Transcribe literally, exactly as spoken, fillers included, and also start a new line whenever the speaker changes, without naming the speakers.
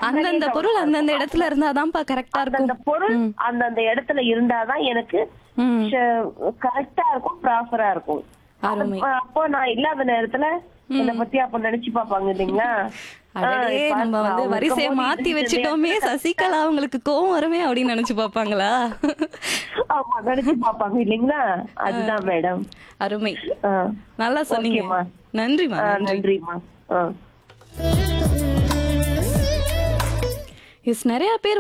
அந்தந்த பொருள் அந்தந்த இடத்துல இருந்தாதான்ப்பா கரெக்டா
அந்த
இருக்கும்.
பொருள் அந்தந்த இடத்துல இருந்தாதான் எனக்கு
ம்.
கரெக்டா இருக்கும், ப்ராப்பரா இருக்கும்.
அருமை.
அப்ப- அப்போ நான் இல்லாத நேரத்துல என்ன பத்தி அப்ப நினைச்சு பாப்பாங்க இல்லைங்களா?
அடடே,
ஆஹ்
நம்ம வந்து
அவங்க
வரிசையை
இருக்கும்போது
மாத்தி
இது
வச்சுட்டோமே, சசிகலா அவங்களுக்கு கோவம் வருமே அப்படின்னு நினைச்சு பாப்பாங்களா?
ஆமா, நினைச்சு பாப்பாங்க இல்லைங்களா? அதுதான் மேடம்.
அருமை,
ஆஹ்
நல்லா சொன்னீங்க.
ஓகேம்மா.
நன்றிமா,
ஆஹ்
நன்றி.
நன்றிம்மா. ஆஹ்
எஸ், நிறைய பேர்